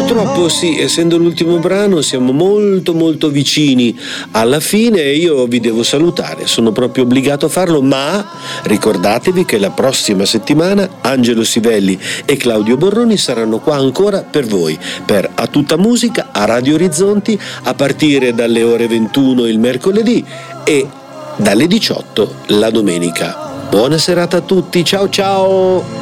Purtroppo sì, essendo l'ultimo brano siamo molto molto vicini alla fine e io vi devo salutare, sono proprio obbligato a farlo, ma ricordatevi che la prossima settimana Angelo Sivelli e Claudio Borroni saranno qua ancora per voi, per A Tutta Musica a Radio Orizzonti a partire dalle ore 21 il mercoledì e dalle 18 la domenica. Buona serata a tutti, ciao ciao!